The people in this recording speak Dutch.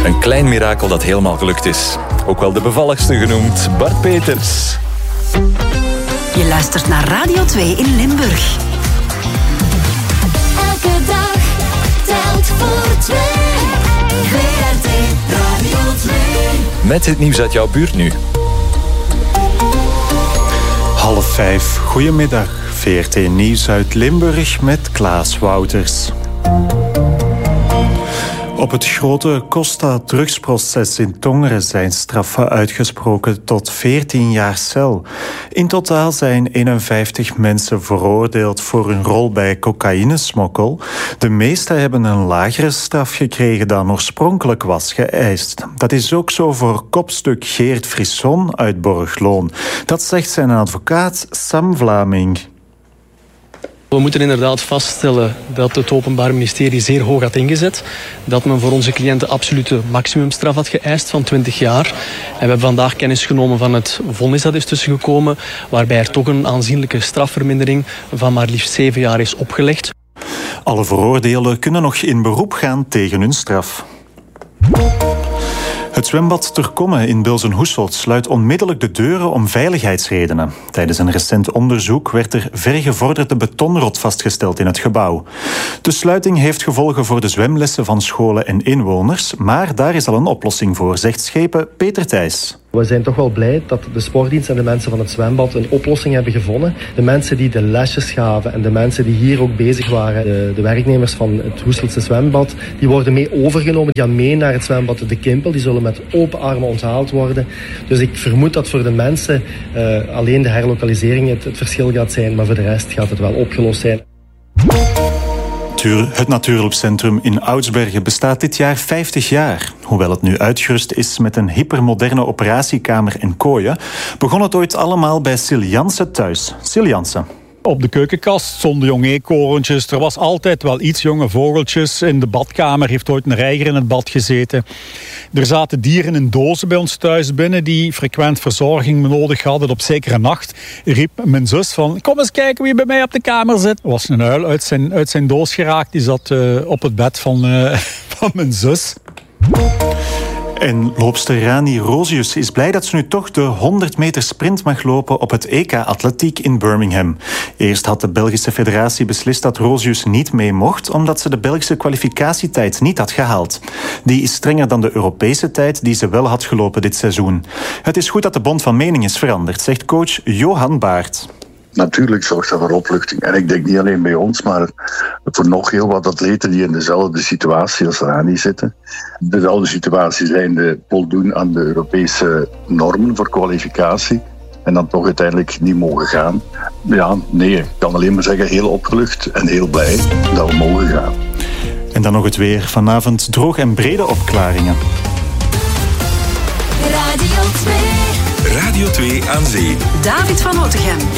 Een klein mirakel dat helemaal gelukt is. Ook wel de bevalligste genoemd, Bart Peters. Je luistert naar Radio 2 in Limburg. Elke dag telt voor twee. VRT Radio 2. Met het nieuws uit jouw buurt nu. 4:30. Goedemiddag. VRT Nieuws uit Limburg met Klaas Wouters. Op het grote Costa-drugsproces in Tongeren zijn straffen uitgesproken tot 14 jaar cel. In totaal zijn 51 mensen veroordeeld voor hun rol bij cocaïnesmokkel. De meeste hebben een lagere straf gekregen dan oorspronkelijk was geëist. Dat is ook zo voor kopstuk Geert Frisson uit Borgloon. Dat zegt zijn advocaat Sam Vlaming. We moeten inderdaad vaststellen dat het Openbaar Ministerie zeer hoog had ingezet. Dat men voor onze cliënten absolute maximumstraf had geëist van 20 jaar. En we hebben vandaag kennis genomen van het vonnis dat is tussengekomen, waarbij er toch een aanzienlijke strafvermindering van maar liefst 7 jaar is opgelegd. Alle veroordeelden kunnen nog in beroep gaan tegen hun straf. Het zwembad Ter Komme in Bilzen-Hoeselt sluit onmiddellijk de deuren om veiligheidsredenen. Tijdens een recent onderzoek werd er vergevorderde betonrot vastgesteld in het gebouw. De sluiting heeft gevolgen voor de zwemlessen van scholen en inwoners, maar daar is al een oplossing voor, zegt schepen Peter Thijs. We zijn toch wel blij dat de sportdienst en de mensen van het zwembad een oplossing hebben gevonden. De mensen die de lesjes gaven en de mensen die hier ook bezig waren, de werknemers van het Hoesseltse zwembad, die worden mee overgenomen. Die gaan mee naar het zwembad De Kimpel. Die zullen met open armen onthaald worden. Dus ik vermoed dat voor de mensen alleen de herlokalisering het verschil gaat zijn, maar voor de rest gaat het wel opgelost zijn. Het Natuurhulpcentrum in Oudsbergen bestaat dit jaar 50 jaar. Hoewel het nu uitgerust is met een hypermoderne operatiekamer en kooien, begon het ooit allemaal bij Sil Jansen thuis. Sil Jansen. Op de keukenkast stonden jonge eekhoorntjes. Er was altijd wel iets jonge vogeltjes. In de badkamer heeft ooit een reiger in het bad gezeten. Er zaten dieren in dozen bij ons thuis binnen die frequent verzorging nodig hadden. Op zekere nacht riep mijn zus van: kom eens kijken wie bij mij op de kamer zit. Er was een uil uit zijn doos geraakt. Die zat op het bed van mijn zus. En loopster Rani Rosius is blij dat ze nu toch de 100 meter sprint mag lopen op het EK Atletiek in Birmingham. Eerst had de Belgische federatie beslist dat Rosius niet mee mocht, omdat ze de Belgische kwalificatietijd niet had gehaald. Die is strenger dan de Europese tijd die ze wel had gelopen dit seizoen. Het is goed dat de bond van mening is veranderd, zegt coach Johan Baert. Natuurlijk zorgt dat voor opluchting. En ik denk niet alleen bij ons, maar voor nog heel wat atleten die in dezelfde situatie als Rani zitten. Dezelfde situatie zijnde voldoen aan de Europese normen voor kwalificatie. En dan toch uiteindelijk niet mogen gaan. Ja, nee, ik kan alleen maar zeggen heel opgelucht en heel blij dat we mogen gaan. En dan nog het weer. Vanavond droog en brede opklaringen. Radio 2. Radio 2 aan zee. David van Otegem.